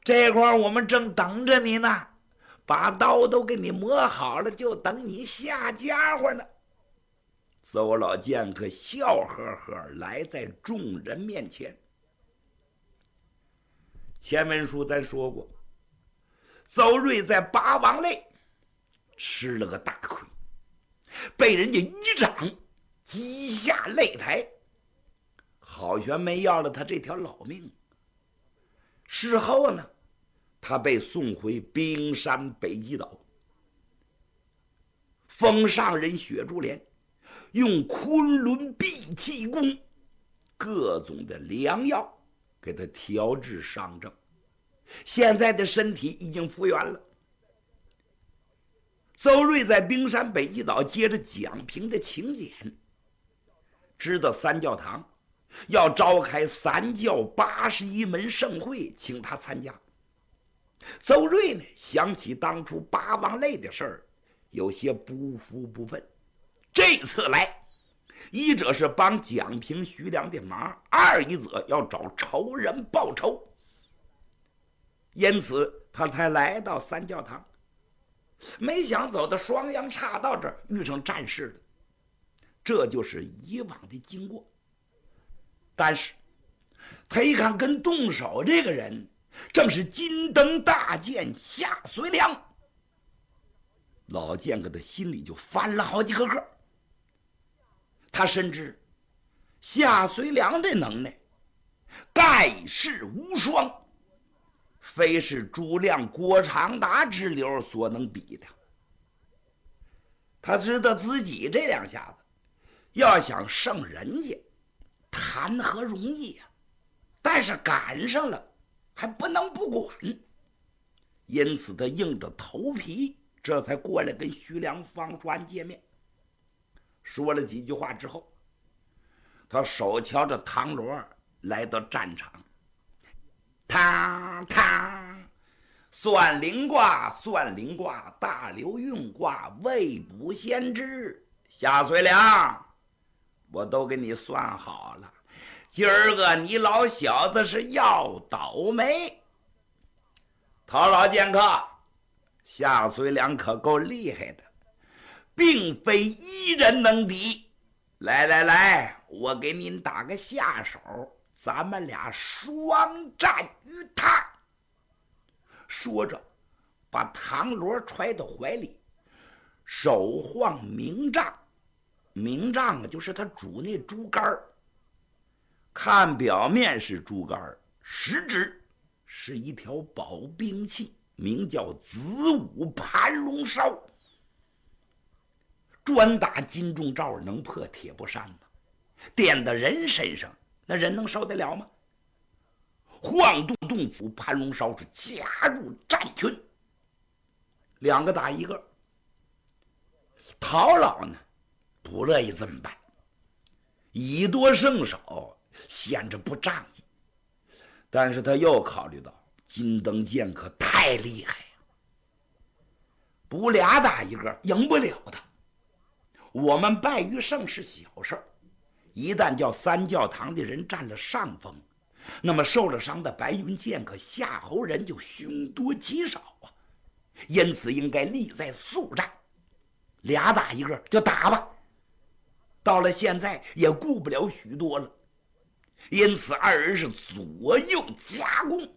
这块儿我们正等着你呢，把刀都给你磨好了，就等你下家伙呢。邹老剑客笑呵呵来在众人面前。前文书咱说过，邹瑞在八王类吃了个大亏，被人家一掌击下擂台，好悬没要了他这条老命。事后呢，他被送回冰山北极岛，封上人雪珠莲用昆仑闭气功各种的良药给他调治伤症，现在的身体已经复原了。邹瑞在冰山北极岛接着蒋平的请柬，知道三教堂要召开三教81门盛会，请他参加。邹瑞呢，想起当初八王类的事儿，有些不服不忿。这次来，一者是帮蒋平、徐良的忙，二一则要找仇人报仇，因此他才来到三教堂。没想走到双阳岔道这儿，遇上战事了。这就是以往的经过。但是他一看跟动手这个人正是金灯大剑夏遂良，老剑客的心里就翻了好几个个。他深知夏遂良的能耐盖世无双，非是朱亮、郭长达之流所能比的。他知道自己这两下子要想胜人家，谈何容易啊！但是赶上了，还不能不管。因此他硬着头皮，这才过来跟徐良、方栓见面。说了几句话之后，他手敲着唐锣来到战场。嘡嘡，算灵卦，算灵卦，大流运卦，未卜先知。夏遂良，我都给你算好了，今儿个你老小子是要倒霉。陶老剑客，夏遂良可够厉害的，并非一人能敌。来来来，我给您打个下手，咱们俩双战于他。说着，把唐锣揣到怀里，手晃明杖。明杖啊，就是他煮那猪肝儿。看表面是猪肝儿，实质是一条宝兵器，名叫子午盘龙烧，专打金钟罩，能破铁布衫呢。点到人身上，那人能受得了吗？晃动动子午盘龙烧是加入战群，两个打一个。陶老呢，不乐意这么办，以多胜少，显着不仗义。但是他又考虑到金灯剑客太厉害呀，不俩打一个赢不了他。我们败于胜是小事，一旦叫三教堂的人占了上风，那么受了伤的白云剑客夏侯人就凶多吉少啊。因此应该力在速战，俩打一个就打吧。到了现在也顾不了许多了，因此二人是左右夹攻，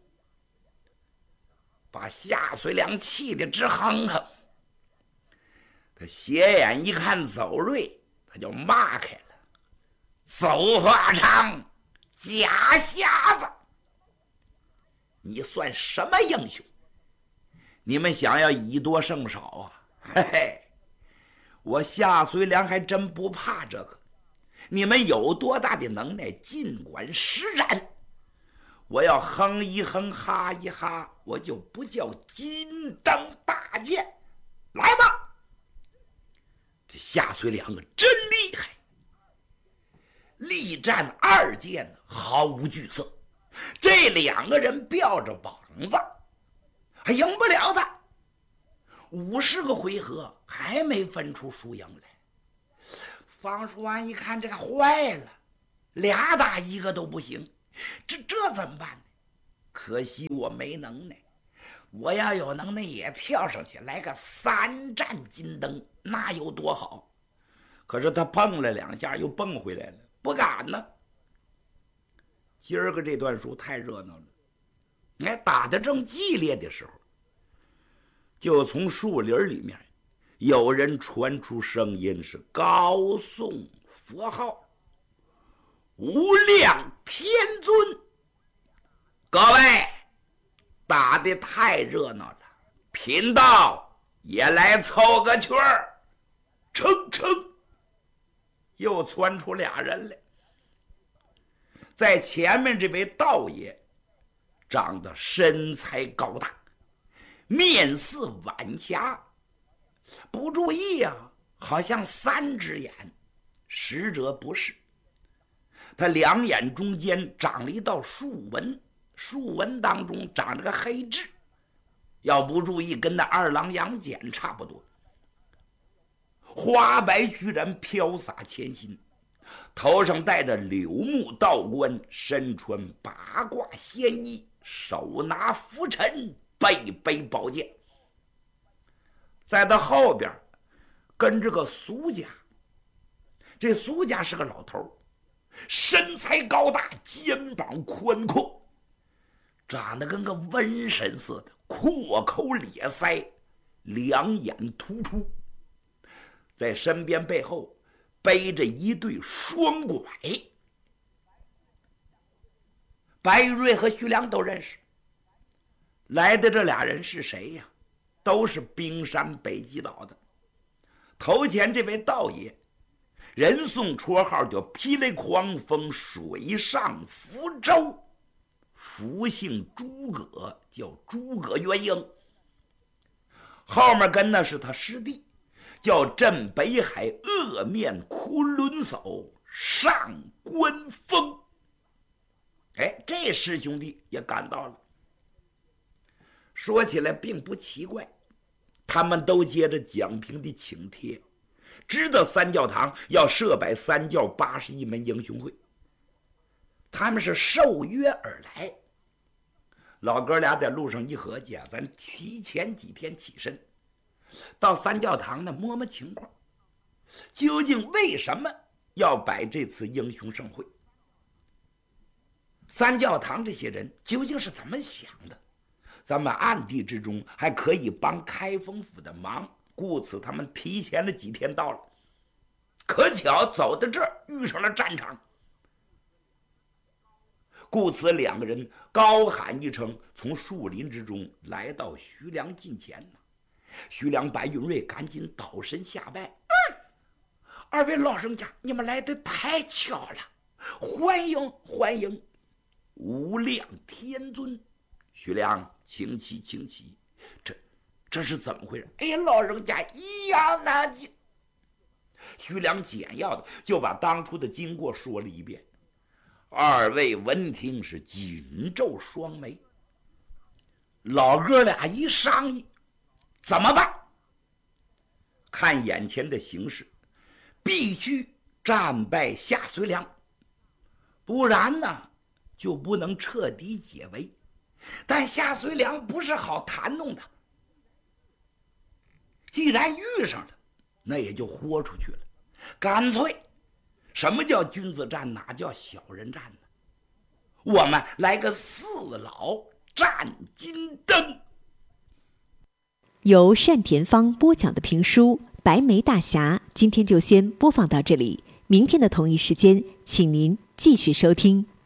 把夏遂良气得直哼哼。他斜眼一看邹瑞，他就骂开了：邹华昌，假瞎子，你算什么英雄？你们想要以多胜少啊？嘿嘿，我夏遂良还真不怕这个。你们有多大的能耐，尽管施展。我要哼一哼，哈一哈，我就不叫金灯大剑。来吧！这夏遂良啊，真厉害！力战二剑毫无惧色，这两个人吊着膀子，还赢不了他。50个回合还没分出输赢来。方叔安一看，这个坏了，俩打一个都不行，这怎么办呢？ 可惜我没能耐。我要有能耐也跳上去来个3战金灯，那有多好？可是他碰了2下又蹦回来了，不敢呢。今儿个这段书太热闹了，哎，打得正激烈的时候，就从树林里面有人传出声音，是高诵佛号：无量天尊。各位，打得太热闹了，贫道也来凑个圈儿。噌噌，又窜出俩人来。在前面这位道爷长得身材高大，面似晚霞，不注意啊，好像3只眼，实则不是。他2眼中间长了一道竖纹，竖纹当中长着个黑痣，要不注意跟那2郎杨戬差不多。花白须髯飘洒前心，头上戴着柳木道冠，身穿八卦仙衣，手拿拂尘，背背宝剑。在他后边跟着个苏家，这苏家是个老头，身材高大，肩膀宽阔，长得跟个瘟神似的，阔口咧腮，2眼突出，在身边背后背着一对双拐。白玉瑞和徐良都认识。来的这俩人是谁呀？都是冰山北极岛的。头前这位道爷，人送绰号叫霹雳狂风水上福州，福姓诸葛，叫诸葛元英。后面跟的是他师弟，叫镇北海恶面昆仑叟上官风。哎，这师兄弟也赶到了。说起来并不奇怪，他们都接着蒋平的请帖，知道三教堂要设摆三教81门英雄会，他们是受约而来。老哥俩在路上一合计啊，咱提前几天起身，到三教堂呢摸摸情况，究竟为什么要摆这次英雄盛会？三教堂这些人究竟是怎么想的？咱们暗地之中还可以帮开封府的忙，故此他们提前了几天到了。可巧走到这儿遇上了战场，故此两个人高喊一声，从树林之中来到徐良近前。徐良、白云瑞赶紧倒身下拜：二位老人家，你们来得太巧了，欢迎欢迎，无量天尊。徐良，请起请起，这是怎么回事？哎呀，老人家一言难尽。徐良简要的就把当初的经过说了一遍。二位闻听是紧皱双眉。老哥俩一商议，怎么办？看眼前的形势，必须战败夏遂良，不然呢就不能彻底解围。但夏遂良不是好弹弄的，既然遇上了，那也就豁出去了。干脆，什么叫君子战，哪叫小人战呢？我们来个四老战金灯。 由单田芳播讲的评书《白眉大侠》，今天就先播放到这里，明天的同一时间，请您继续收听。